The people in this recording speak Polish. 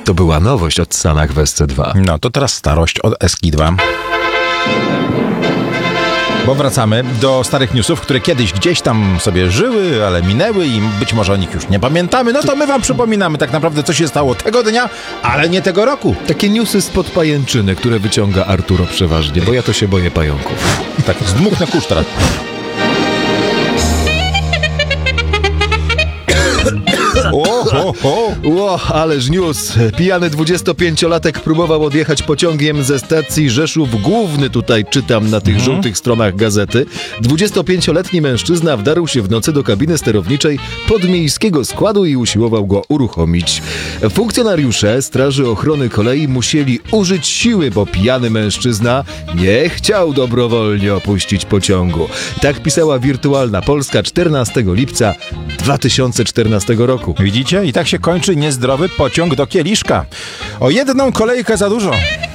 To była nowość od Sanach w SC2. No to teraz starość od Eski 2. Bo wracamy do starych newsów, które kiedyś gdzieś tam sobie żyły, ale minęły i być może o nich już nie pamiętamy. No to my wam przypominamy tak naprawdę, co się stało tego dnia, ale nie tego roku. Takie newsy spod pajęczyny, które wyciąga Arturo przeważnie, bo ja to się boję pająków. Tak, zdmuchnę kurz teraz. Ło, ależ news. Pijany 25-latek próbował odjechać pociągiem ze stacji Rzeszów Główny. Tutaj czytam na tych żółtych stronach gazety. 25-letni mężczyzna wdarł się w nocy do kabiny sterowniczej podmiejskiego składu i usiłował go uruchomić. Funkcjonariusze Straży Ochrony Kolei musieli użyć siły, bo pijany mężczyzna nie chciał dobrowolnie opuścić pociągu. Tak pisała Wirtualna Polska 14 lipca 2014 roku. Widzicie? I tak się kończy niezdrowy pociąg do kieliszka. O jedną kolejkę za dużo.